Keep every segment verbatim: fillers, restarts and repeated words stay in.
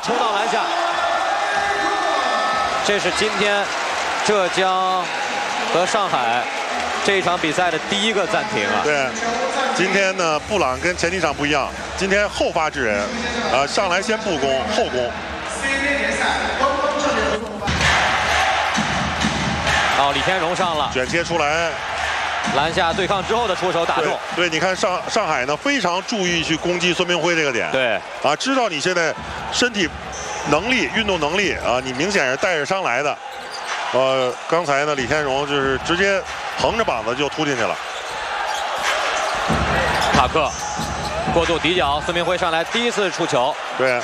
冲到篮下。这是今天浙江和上海这一场比赛的第一个暂停啊。 对，今天呢，布朗跟前几场不一样，今天后发制人，呃，上来先不攻后攻。 哦，李天荣上了， 卷切出来。 篮下对抗之后的出手打中， 对，对你看上上海呢非常注意去攻击孙明辉这个点， 对啊，知道你现在身体能力、运动能力啊，你明显是带着伤来的。呃，刚才呢李天荣就是直接横着膀子就突进去了。 塔克过度底角，孙明辉上来第一次出球， 对，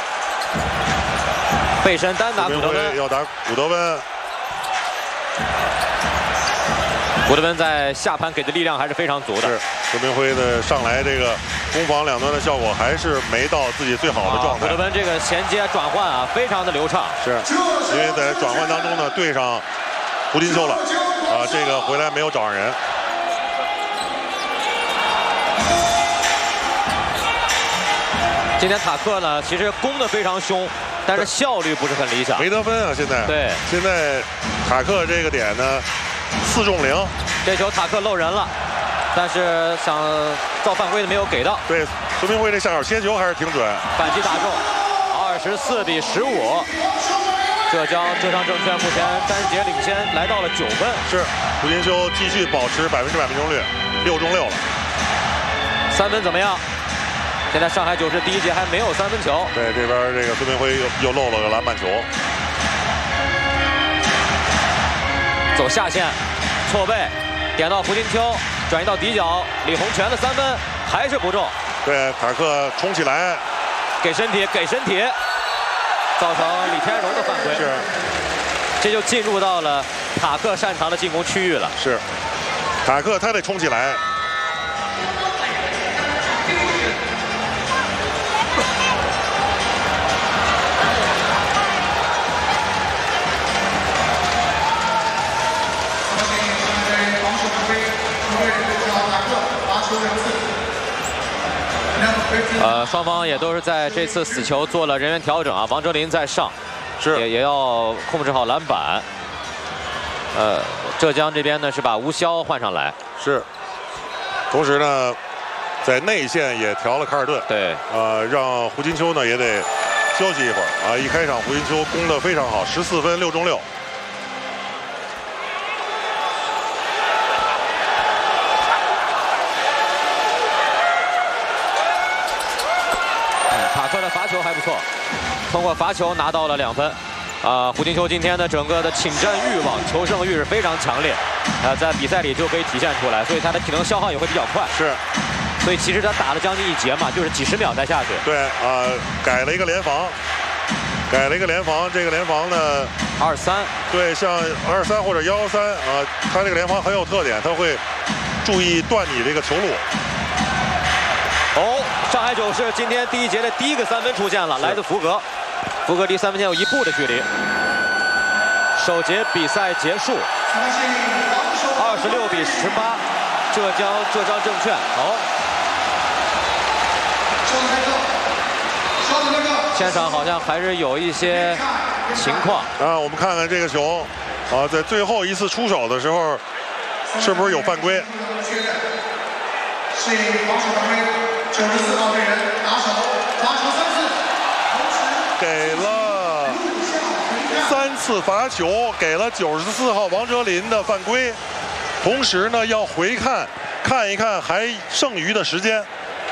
背身单打古德温， 要打古德温。 古德温在下盘给的力量还是非常足的。 是孙明辉的上来这个攻防两端的效果还是没到自己最好的状态。 古德温这个衔接转换啊，非常的流畅。 是，因为在转换当中呢对上胡金秋了，啊，这个回来没有找上人。 今天塔克呢，其实攻得非常凶，但是效率不是很理想， 没得分啊！现在对， 现在塔克这个点呢。 四中零， 这球塔克漏人了，但是想造犯规的没有给到。 对，孙明辉这下手切球还是挺准， 反击打中，二十四比十五，浙江浙江证券目前单节领先，来到了九分。 是，胡金秋继续保持百分之百命中率，六中六了。 三分怎么样？现在上海九市第一节还没有三分球。 对，这边这个孙明辉又又漏了个篮板球。 走下线，错背，点到胡金秋，转移到底角，李洪权的三分还是不中。 对，塔克冲起来， 给身体，给身体，造成李天荣的犯规。 是， 这就进入到了塔克擅长的进攻区域了。 是，塔克他得冲起来。 呃，双方也都是在这次死球做了人员调整啊。王哲林在上， 是也也要控制好篮板。呃，浙江这边呢是把吴潇换上来， 是。同时呢，在内线也调了卡尔顿， 对， 呃，让胡金秋呢也得休息一会儿啊。一开场胡金秋攻得非常好，十四分六中六。 塔克的罚球还不错，通过罚球拿到了两分。啊、呃，胡金秋今天的整个的请战欲望、求胜欲是非常强烈，啊、呃，在比赛里就可以体现出来，所以他的体能消耗也会比较快。 是， 所以其实他打了将近一节嘛，就是几十秒才下去。 对啊、呃，改了一个联防，改了一个联防，这个联防呢， 二三， 对，像二三或者幺幺三啊，他这个联防很有特点，他会注意断你这个球路。 哦，上海九市今天第一节的第一个三分出现了，来自福格，福格离三分线有一步的距离。首节比赛结束，二十六比十八，浙江浙江证券。哦，现场好像还是有一些情况啊，我们看看这个球，啊，在最后一次出手的时候，是不是有犯规？ 是防守犯规。 九十四号队员拿手罚球三次， 给了三次罚球，给了九十四号王哲林的犯规，同时呢要回看看一看还剩余的时间。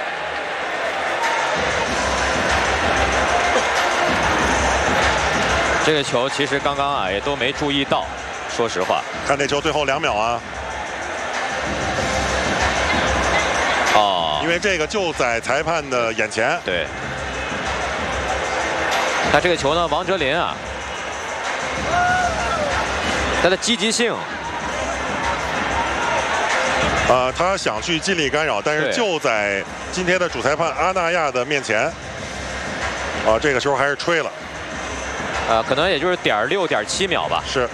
这个球其实刚刚啊也都没注意到，说实话。 看这球最后两秒啊。 哦， 因为这个就在裁判的眼前。 对。那这个球呢，王哲林啊，他的积极性， 呃，他想去尽力干扰，但是就在今天的主裁判阿纳亚的面前，啊，这个球还是吹了。 呃，可能也就是点六点七秒吧。 是。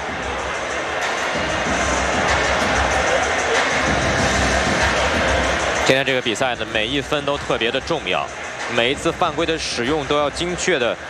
今天这个比赛呢，每一分都特别的重要，每一次犯规的使用都要精确的